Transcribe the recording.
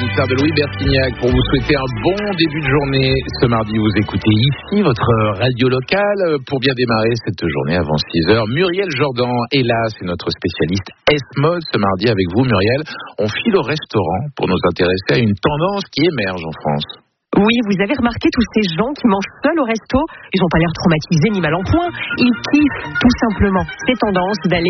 l'émissaire de Louis Bertignac, pour vous souhaiter un bon début de journée. Ce mardi, vous écoutez ici votre radio locale pour bien démarrer cette journée avant 6h. Muriel Jordan est là, c'est notre spécialiste S-Mode ce mardi avec vous, Muriel. On file au restaurant pour nous intéresser à une tendance qui émerge en France. Oui, vous avez remarqué tous ces gens qui mangent seuls au resto, ils n'ont pas l'air traumatisés ni mal en point, ils kiffent tout simplement ces tendances d'aller